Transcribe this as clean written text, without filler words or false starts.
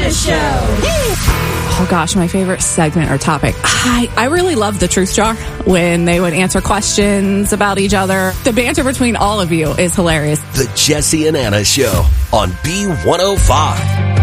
Anna Show. Oh gosh, my favorite segment or topic. I really love the Truth Jar when they would answer questions about each other. The banter between all of you is hilarious. The Jesse and Anna Show on B105.